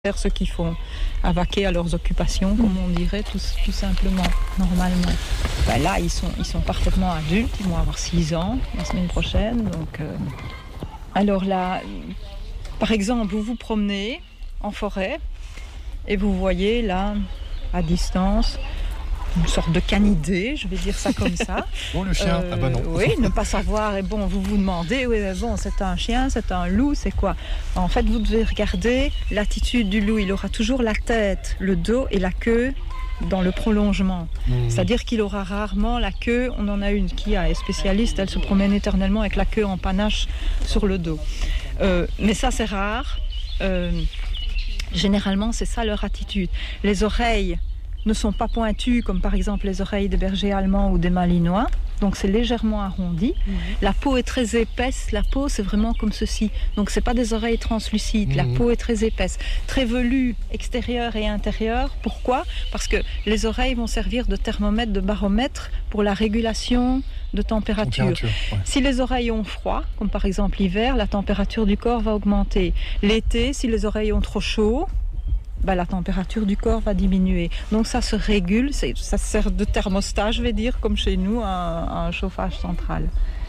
faire ceux qui font vaquer à leurs occupations, comme on dirait, tout simplement, normalement. Ben là, ils sont parfaitement adultes, ils vont avoir 6 ans la semaine prochaine. Donc, alors là, par exemple, vous vous promenez en forêt et vous voyez là, à distance, une sorte de canidé, je vais dire ça comme ça. Bon, le chien, ah bah non. Oui, ne pas savoir, et bon, vous vous demandez, oui, mais bon, c'est un chien, c'est un loup, c'est quoi? En fait, vous devez regarder l'attitude du loup. Il aura toujours la tête, le dos et la queue dans le prolongement. C'est-à-dire qu'il aura rarement la queue. On en a une qui est spécialiste, elle se promène éternellement avec la queue en panache sur le dos. Mais ça, c'est rare. Généralement, c'est ça leur attitude. Les oreilles ne sont pas pointues comme par exemple les oreilles des bergers allemands ou des malinois, donc c'est légèrement arrondi. La peau est très épaisse, la peau c'est vraiment comme ceci, donc c'est pas des oreilles translucides, la peau est très épaisse, très velue extérieure et intérieure. Pourquoi? Parce que les oreilles vont servir de thermomètre, de baromètre pour la régulation de température. Ouais. Si les oreilles ont froid, comme par exemple l'hiver, la température du corps va augmenter. L'été, si les oreilles ont trop chaud, la température du corps va diminuer. Donc ça se régule, ça sert de thermostat, je vais dire, comme chez nous, un chauffage central.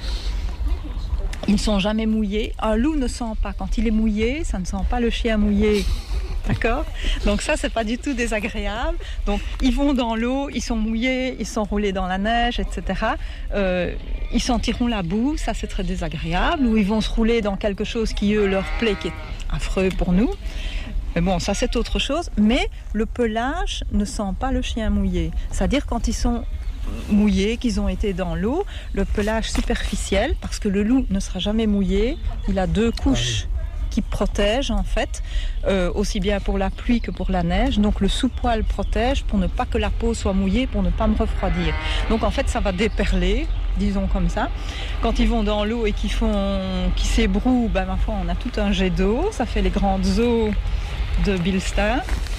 Ils ne sont jamais mouillés. Un loup ne sent pas. Quand il est mouillé, ça ne sent pas le chien mouillé. D'accord? Donc ça, c'est pas du tout désagréable. Donc ils vont dans l'eau, ils sont mouillés, ils sont roulés dans la neige, etc. Ils sentiront la boue, ça c'est très désagréable. Ou ils vont se rouler dans quelque chose qui, eux, leur plaît, qui est affreux pour nous. Mais bon, ça c'est autre chose. Mais le pelage ne sent pas le chien mouillé. C'est-à-dire quand ils sont mouillés, qu'ils ont été dans l'eau, le pelage superficiel, parce que le loup ne sera jamais mouillé, il a 2 couches qui protègent en fait, aussi bien pour la pluie que pour la neige. Donc le sous-poil protège pour ne pas que la peau soit mouillée, pour ne pas me refroidir. Donc en fait ça va déperler, disons comme ça. Quand ils vont dans l'eau et qu'ils s'ébrouent, ma foi, on a tout un jet d'eau, ça fait les grandes eaux de Bilstein.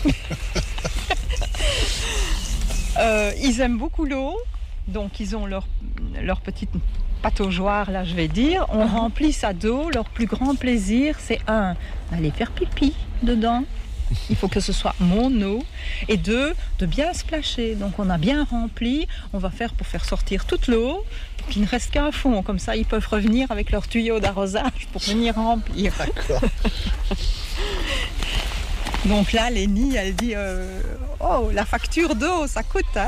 Ils aiment beaucoup l'eau, donc ils ont leur petite pataugeoire, là je vais dire. On remplit ça d'eau. Leur plus grand plaisir, c'est d'aller faire pipi dedans. Il faut que ce soit mon eau. Et 2, de bien splasher. Donc on a bien rempli. On va faire pour faire sortir toute l'eau, pour qu'il ne reste qu'un fond. Comme ça, ils peuvent revenir avec leur tuyau d'arrosage pour venir remplir. D'accord. Donc là, Lénie, elle dit oh, la facture d'eau, ça coûte, hein.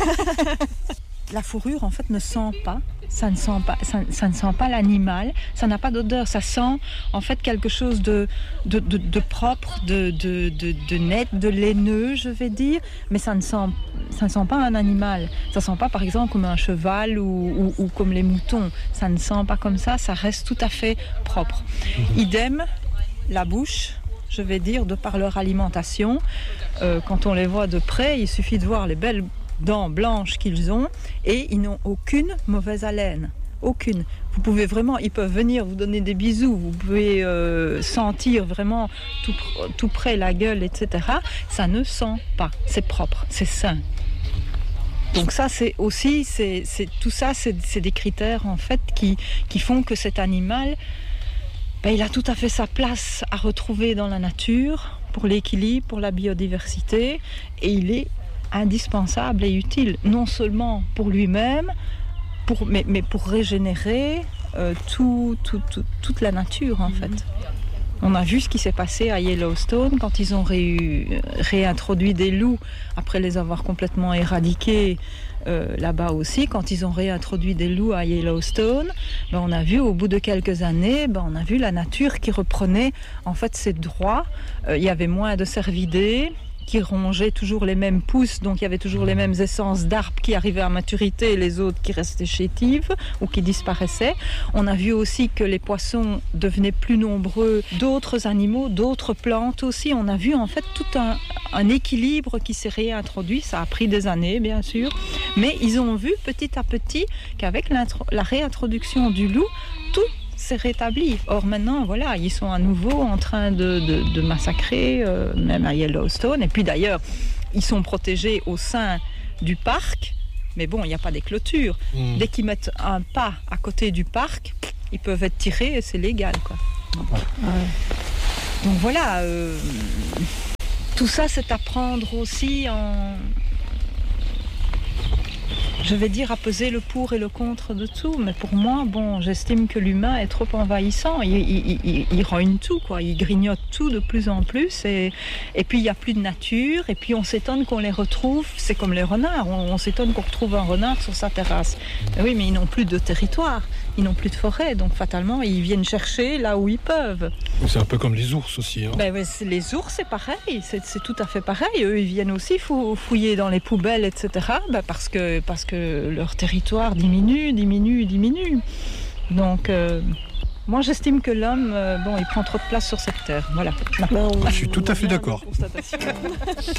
La fourrure, en fait, ne sent pas. Ça ne sent pas l'animal. Ça n'a pas d'odeur. Ça sent, en fait, quelque chose de propre, de net, de laineux, je vais dire. Mais ça ne sent pas un animal. Ça ne sent pas, par exemple, comme un cheval ou comme les moutons. Ça ne sent pas comme ça. Ça reste tout à fait propre. Idem, la bouche, je vais dire, de par leur alimentation. Quand on les voit de près, il suffit de voir les belles dents blanches qu'ils ont et ils n'ont aucune mauvaise haleine. Aucune. Vous pouvez vraiment, ils peuvent venir vous donner des bisous, vous pouvez sentir vraiment tout près la gueule, etc. Ça ne sent pas. C'est propre, c'est sain. Donc ça, c'est aussi, tout ça, c'est des critères en fait qui font que cet animal, il a tout à fait sa place à retrouver dans la nature, pour l'équilibre, pour la biodiversité, et il est indispensable et utile, non seulement pour lui-même, mais pour régénérer toute la nature en fait. On a vu ce qui s'est passé à Yellowstone quand ils ont réintroduit des loups après les avoir complètement éradiqués là-bas aussi. Quand ils ont réintroduit des loups à Yellowstone, on a vu au bout de quelques années, on a vu la nature qui reprenait en fait ses droits. Il y avait moins de cervidés qui rongeaient toujours les mêmes pousses, donc il y avait toujours les mêmes essences d'arbres qui arrivaient à maturité et les autres qui restaient chétives ou qui disparaissaient. On a vu aussi que les poissons devenaient plus nombreux, d'autres animaux, d'autres plantes aussi. On a vu en fait tout un équilibre qui s'est réintroduit. Ça a pris des années, bien sûr, mais ils ont vu petit à petit qu'avec la réintroduction du loup, tout s'est rétabli. Or maintenant, voilà, ils sont à nouveau en train de massacrer, même à Yellowstone. Et puis d'ailleurs, ils sont protégés au sein du parc, mais bon, il n'y a pas des clôtures. Dès qu'ils mettent un pas à côté du parc, ils peuvent être tirés et c'est légal, quoi. Donc voilà. Tout ça, c'est à prendre aussi je vais dire, à peser le pour et le contre de tout. Mais pour moi, j'estime que l'humain est trop envahissant. Il rogne tout, quoi. Il grignote tout de plus en plus. Et puis, il n'y a plus de nature. Et puis, on s'étonne qu'on les retrouve. C'est comme les renards. On s'étonne qu'on retrouve un renard sur sa terrasse. Mais oui, mais ils n'ont plus de territoire. Ils n'ont plus de forêt. Donc, fatalement, ils viennent chercher là où ils peuvent. C'est un peu comme les ours aussi. Hein. Les ours, c'est pareil. C'est tout à fait pareil. Eux, ils viennent aussi fouiller dans les poubelles, etc. Parce que leur territoire diminue. Donc, moi, j'estime que l'homme, il prend trop de place sur cette terre. Voilà. Je suis tout à fait d'accord.